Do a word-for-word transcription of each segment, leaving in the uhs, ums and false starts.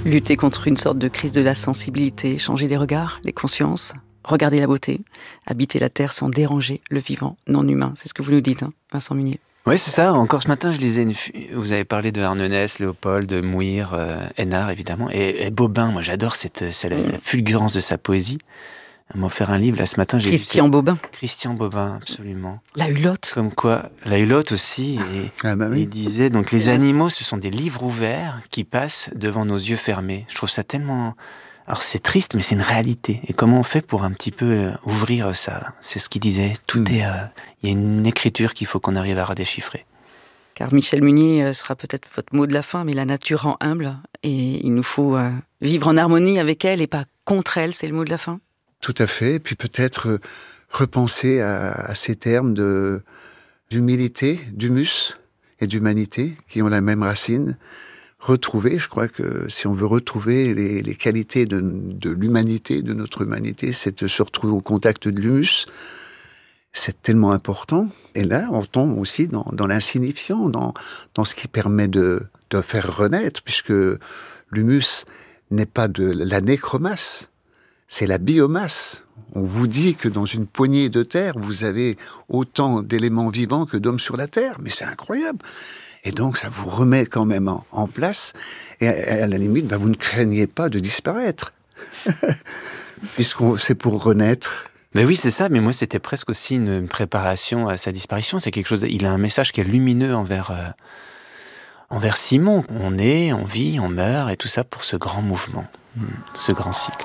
Lutter contre une sorte de crise de la sensibilité, changer les regards, les consciences, regarder la beauté, habiter la terre sans déranger le vivant non humain. C'est ce que vous nous dites, hein, Vincent Munier. Oui, c'est ça. Encore ce matin, je lisais une... Vous avez parlé de Arnonès, Léopold, de Mouir, euh, Hénard, évidemment. Et, et Bobin, moi j'adore cette, c'est la, la fulgurance de sa poésie. Elle m'a offert un livre, là, ce matin. J'ai Christian lu... Bobin. Christian Bobin, absolument. La Hulotte. Comme quoi, la Hulotte aussi. Et, ah bah oui. Il disait, donc les animaux, ce sont des livres ouverts qui passent devant nos yeux fermés. Je trouve ça tellement... Alors c'est triste, mais c'est une réalité. Et comment on fait pour un petit peu euh, ouvrir ça? C'est ce qu'il disait. Tout mmh. est... Euh, il y a une écriture qu'il faut qu'on arrive à redéchiffrer. Car Michel Munier sera peut-être votre mot de la fin, mais la nature rend humble. Et il nous faut euh, vivre en harmonie avec elle et pas contre elle, c'est le mot de la fin? Tout à fait. Et puis peut-être euh, repenser à, à ces termes de, d'humilité, d'humus et d'humanité qui ont la même racine. Retrouver, je crois que si on veut retrouver les, les qualités de, de l'humanité, de notre humanité, c'est de se retrouver au contact de l'humus. C'est tellement important. Et là, on tombe aussi dans, dans l'insignifiant, dans, dans ce qui permet de, de faire renaître, puisque l'humus n'est pas de la nécromasse, c'est la biomasse. On vous dit que dans une poignée de terre, vous avez autant d'éléments vivants que d'hommes sur la terre. Mais c'est incroyable. Et donc, ça vous remet quand même en, en place. Et à, à la limite, bah, vous ne craignez pas de disparaître. Puisque c'est pour renaître. Mais oui, c'est ça. Mais moi, c'était presque aussi une, une préparation à sa disparition. C'est quelque chose... Il a un message qui est lumineux envers, euh, envers Simon. On est, on vit, on meurt, et tout ça pour ce grand mouvement, ce grand cycle.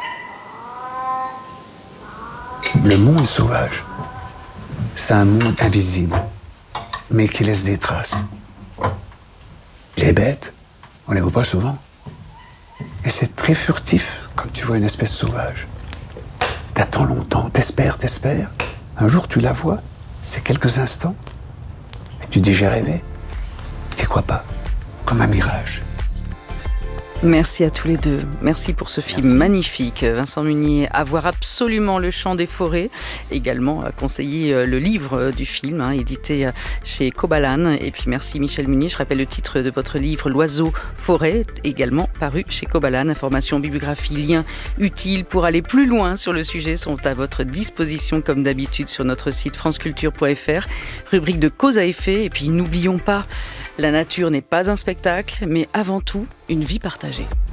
Le monde sauvage, c'est un monde invisible, mais qui laisse des traces. Les bêtes, on les voit pas souvent. Et c'est très furtif quand tu vois une espèce sauvage. T'attends longtemps, t'espères, t'espères. Un jour, tu la vois, c'est quelques instants. Et tu dis, j'ai rêvé. T'y crois pas, comme un mirage. Merci à tous les deux. Merci pour ce film Merci. magnifique. Vincent Munier, à voir absolument Le Chant des forêts. Également à conseiller le livre du film, hein, édité chez Cobalan. Et puis merci Michel Munier. Je rappelle le titre de votre livre L'Oiseau Forêt, également paru chez Cobalan. Informations, bibliographie, liens utiles pour aller plus loin sur le sujet sont à votre disposition comme d'habitude sur notre site franceculture point f r. Rubrique de cause à effet. Et puis n'oublions pas, la nature n'est pas un spectacle, mais avant tout une vie partagée.